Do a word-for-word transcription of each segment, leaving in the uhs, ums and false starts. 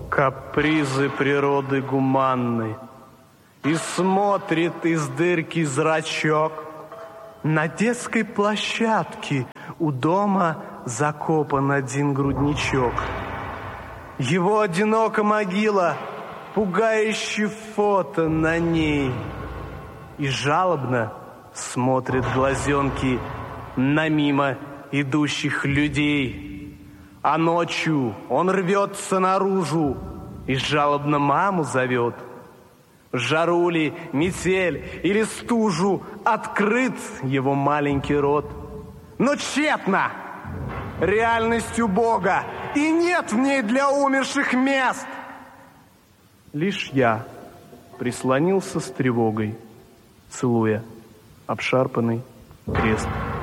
Капризы природы гуманны. И смотрит из дырки зрачок. На детской площадке у дома закопан один грудничок. Его одинока могила, пугающее фото на ней. И жалобно смотрят глазенки на мимо идущих людей. А ночью он рвется наружу и жалобно маму зовет. Жару ли, метель или стужу, открыт его маленький рот. Но тщетно! Реальность убога, и нет в ней для умерших мест. Лишь я прислонился с тревогой, целуя обшарпанный крест.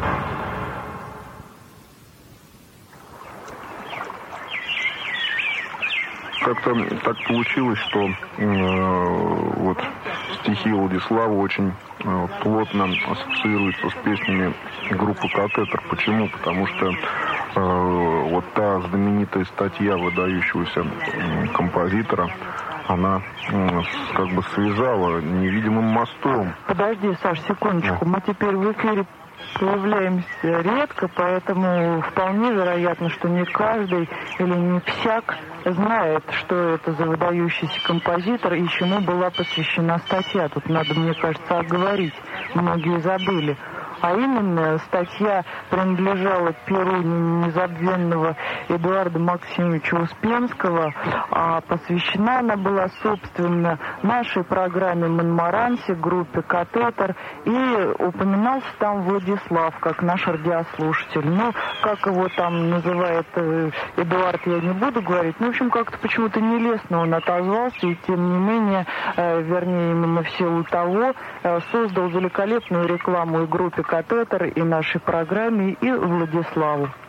Как-то так получилось, что э, вот стихи Владислава очень э, плотно ассоциируются с песнями группы «Катетер». Почему? Потому что э, вот та знаменитая статья выдающегося э, композитора, она э, как бы связала невидимым мостом. Подожди, Саш, секундочку. Мы теперь в эфире появляемся редко, поэтому вполне вероятно, что не каждый или не всяк знает, что это за выдающийся композитор и чему была посвящена статья. Тут надо, мне кажется, оговорить. Многие забыли. А именно, статья принадлежала перу незабвенного Эдуарда Максимовича Успенского, а посвящена она была, собственно, нашей программе «Монмаранси», группе «Катетер», и упоминался там Владислав, как наш радиослушатель. Ну, как его там называет Эдуард, я не буду говорить. Ну, в общем, как-то почему-то нелестно он отозвался, и тем не менее, э, вернее, именно в силу того, э, создал великолепную рекламу и группе «Катетер», и нашей программе, и Владиславу.